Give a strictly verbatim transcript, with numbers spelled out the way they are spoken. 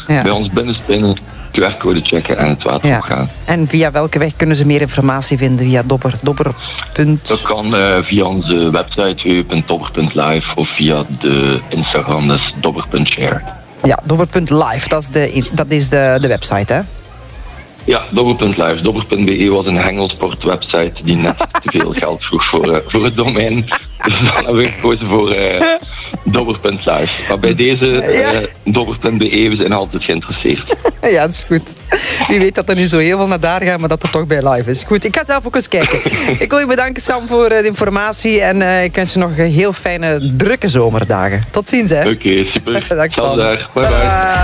Ja. Bij ons binnenspinnen, Q R-code checken en het water Ja. opgaan. En via welke weg kunnen ze meer informatie vinden? Via Dobber? Dobber. Dat kan uh, via onze website w w w punt dobber punt live of via de Instagram, dat is dobber punt share. Ja, dobber punt live, dat is de, dat is de, de website, hè? Ja, dobber punt live. dobber punt b e was een hengelsport-website die net te veel geld vroeg voor, uh, voor het domein. Dus dan hebben we gekozen voor uh, dobber punt live. Maar bij deze, uh, dobber punt b e, we zijn altijd geïnteresseerd. Ja, dat is goed. Wie weet dat er nu zo heel veel naar daar gaat, maar dat het toch bij live is. Goed, ik ga zelf ook eens kijken. Ik wil je bedanken, Sam, voor de informatie. En uh, ik wens je nog heel fijne, drukke zomerdagen. Tot ziens, hè. Oké, okay, super. Dag, Sam. Bye bye.